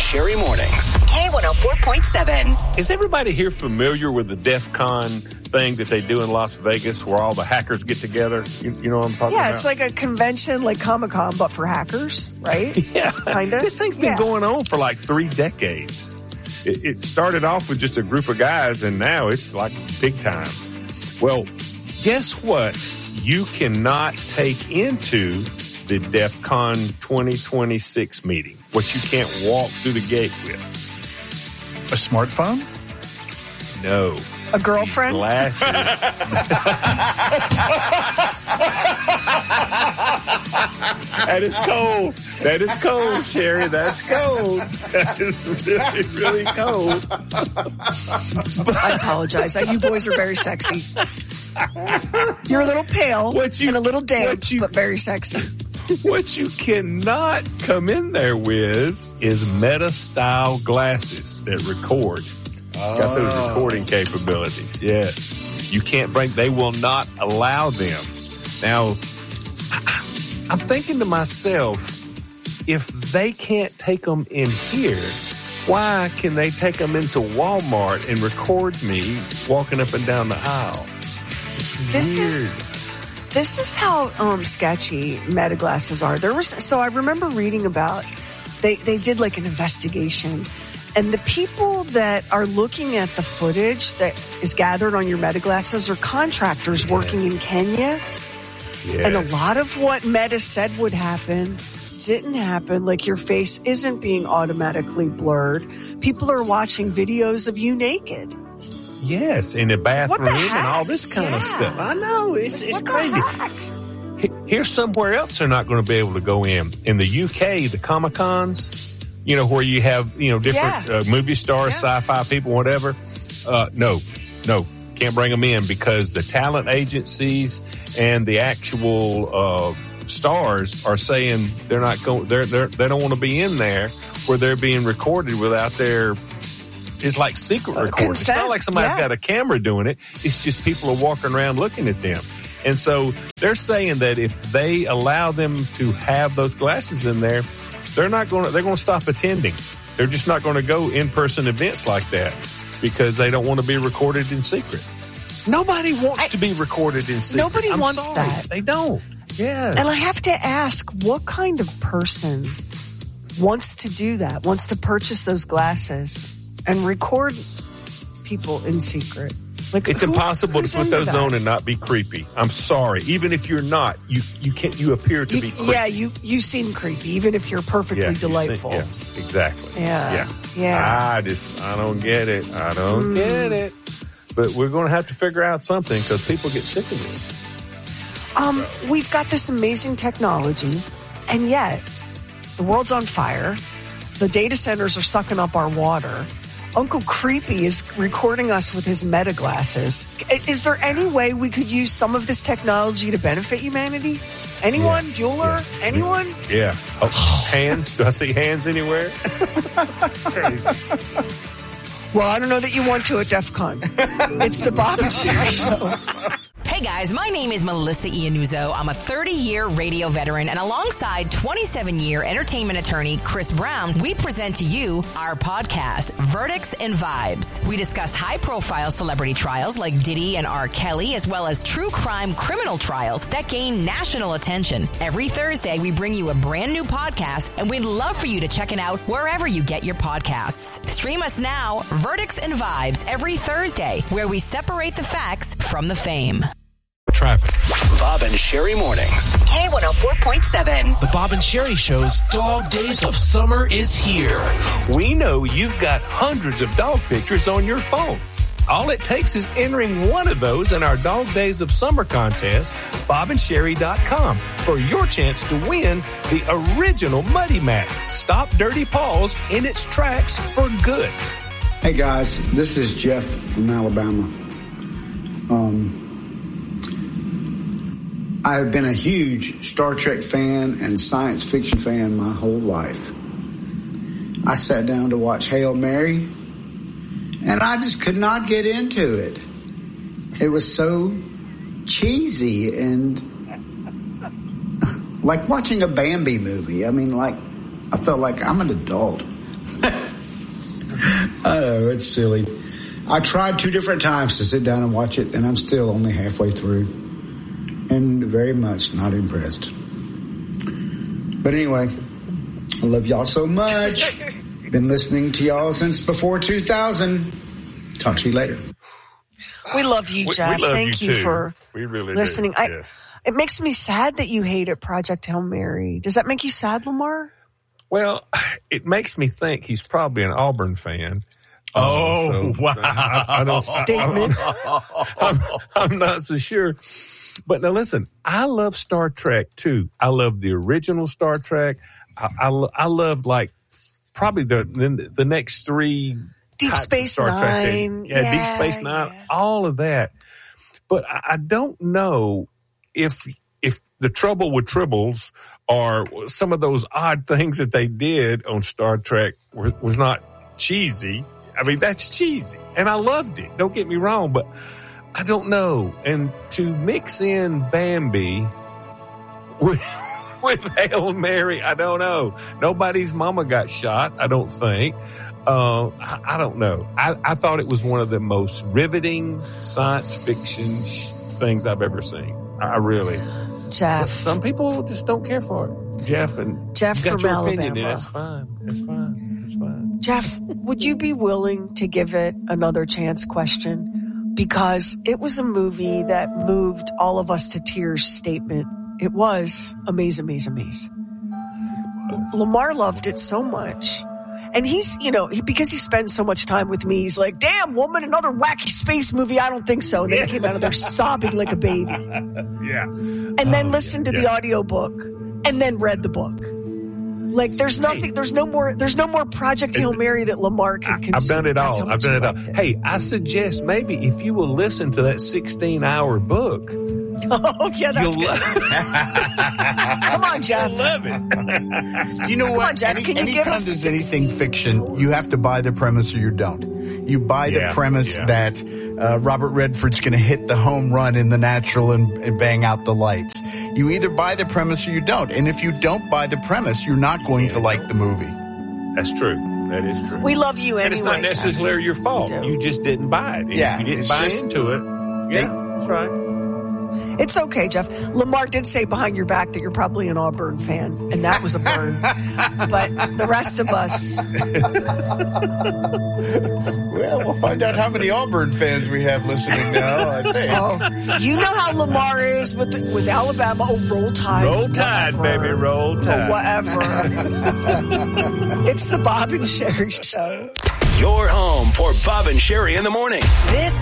Sherry Mornings. K104.7. Is everybody here familiar with the DEF CON thing that they do in Las Vegas where all the hackers get together? You know what I'm talking about? Yeah, it's like a convention like Comic-Con, but for hackers, right? Yeah. Kind of. This thing's been going on for like 3 decades. It started off with just a group of guys, and now it's like big time. Well, guess what? You cannot take into the DEF CON 2026 meeting. What you can't walk through the gate with. A smartphone? No. A girlfriend? Glasses. That is cold. That is cold, Sherry. That's cold. That is really, really cold. I apologize. You boys are very sexy. You're a little pale and a little damp, but very sexy. What you cannot come in there with is Meta-style glasses that record. Got those recording capabilities. Yes. You can't they will not allow them. Now, I'm thinking to myself, if they can't take them in here, why can they take them into Walmart and record me walking up and down the aisle? It's weird. This is how sketchy Meta glasses are. So I remember reading about, they did like an investigation, and the people that are looking at the footage that is gathered on your Meta glasses are contractors working in Kenya. Yes. And a lot of what Meta said would happen didn't happen. Like, your face isn't being automatically blurred. People are watching videos of you naked. Yes, in the bathroom and all this kind of stuff. I know, it's crazy. Here's somewhere else they're not going to be able to go in. In the UK, the Comic-Cons, where you have, different movie stars, sci-fi people, whatever. No, can't bring them in because the talent agencies and the actual stars are saying they're not going. They don't want to be in there where they're being recorded without their. It's like secret recording. Consent. It's not like somebody's got a camera doing it. It's just people are walking around looking at them. And so they're saying that if they allow them to have those glasses in there, they're going to stop attending. They're just not going to go in-person events like that because they don't want to be recorded in secret. Nobody wants to be recorded in secret. Nobody wants that. They don't. Yeah. And I have to ask, what kind of person wants to do that, wants to purchase those glasses and record people in secret? Like, it's impossible to put those on and not be creepy. I'm sorry. Even if you're not, you appear to be creepy. Yeah, you seem creepy, even if you're perfectly delightful. Exactly. Yeah. I don't get it. I don't get it. But we're going to have to figure out something because people get sick of this. We've got this amazing technology, and yet the world's on fire. The data centers are sucking up our water. Uncle Creepy is recording us with his Meta glasses. Is there any way we could use some of this technology to benefit humanity? Anyone? Bueller? Anyone? Yeah. Oh, hands? Do I see hands anywhere? Crazy. Well, I don't know that you want to at DEF CON. It's the Bob and Sherry Show. Hey guys, my name is Melissa Iannuzzo. I'm a 30-year radio veteran, and alongside 27-year entertainment attorney Chris Brown, we present to you our podcast, Verdicts and Vibes. We discuss high-profile celebrity trials like Diddy and R. Kelly, as well as true crime criminal trials that gain national attention. Every Thursday, we bring you a brand new podcast, and we'd love for you to check it out wherever you get your podcasts. Stream us now, Verdicts and Vibes, every Thursday, where we separate the facts from the fame. Traffic. Bob and Sherry Mornings. K104.7. The Bob and Sherry Show's Dog Days of Summer is here. We know you've got hundreds of dog pictures on your phone. All it takes is entering one of those in our Dog Days of Summer contest, bobandsherry.com, for your chance to win the original Muddy Mat. Stop dirty paws in its tracks for good. Hey guys, this is Jeff from Alabama. I've been a huge Star Trek fan and science fiction fan my whole life. I sat down to watch Hail Mary, and I just could not get into it. It was so cheesy and like watching a Bambi movie. I mean, I felt like I'm an adult. I know, it's silly. I tried 2 different times to sit down and watch it, and I'm still only halfway through. And very much not impressed. But anyway, I love y'all so much. Been listening to y'all since before 2000. Talk to you later. We love you, Jeff. We love Thank you for really listening. Do. Yes. It makes me sad that you hated Project Hail Mary. Does that make you sad, Lamar? Well, it makes me think he's probably an Auburn fan. Wow. I don't Statement. I'm not so sure. But now listen, I love Star Trek too. I love the original Star Trek. I love like probably the next 3 Deep Space Star Nine. Trek. Deep Space Nine, all of that. But I don't know if the trouble with Tribbles or some of those odd things that they did on Star Trek was not cheesy. I mean, that's cheesy. And I loved it. Don't get me wrong, but I don't know. And to mix in Bambi with Hail Mary, I don't know. Nobody's mama got shot, I don't think. I don't know. I thought it was one of the most riveting science fiction things I've ever seen. I really. Jeff. But some people just don't care for it. Jeff from got your Alabama. opinion. That's fine. That's fine. That's fine. Jeff, would you be willing to give it another chance question? Because it was a movie that moved all of us to tears statement. It was amaze. Lamar loved it so much. And he's, because he spends so much time with me, he's like, damn, woman, another wacky space movie. I don't think so. And then he came out of there sobbing like a baby. Yeah. And then listened to the audiobook and then read the book. Like there's nothing, there's no more Project Hail Mary that Lamar can consume. I've done it all. I've done it all. Hey, I suggest maybe if you will listen to that 16-hour book. Oh, yeah, that's good. Come on, Jeff. You'll love it. Do you know what? On, Jeff, can you give anytime us there's anything fiction, you have to buy the premise or you don't. You buy the premise that Robert Redford's going to hit the home run in The Natural and bang out the lights. You either buy the premise or you don't. And if you don't buy the premise, you're not going to like the movie. That's true. That is true. We love you anyway. And it's not necessarily your fault. You just didn't buy it. And if you didn't buy into it. That's right. It's okay, Jeff. Lamar did say behind your back that you're probably an Auburn fan, and that was a burn. But the rest of us... Well, we'll find out how many Auburn fans we have listening now, I think. Oh, you know how Lamar is with Alabama. Oh, roll tide. Roll tide, baby, roll tide. Or whatever. It's the Bob and Sherry Show. Your home for Bob and Sherry in the morning. This